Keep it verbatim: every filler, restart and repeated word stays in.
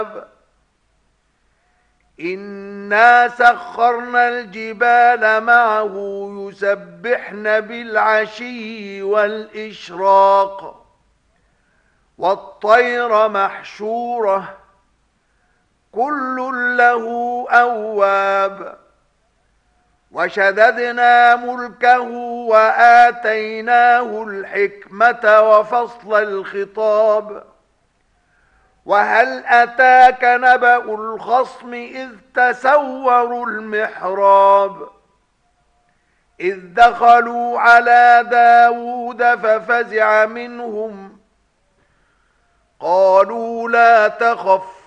إنا سخرنا الجبال معه يسبحن بالعشي والإشراق والطير محشورة كل له أواب وشددنا ملكه وآتيناه الحكمة وفصل الخطاب وهل أتاك نبأ الخصم إذ تسوروا المحراب إذ دخلوا على داود ففزع منهم قالوا لا تخف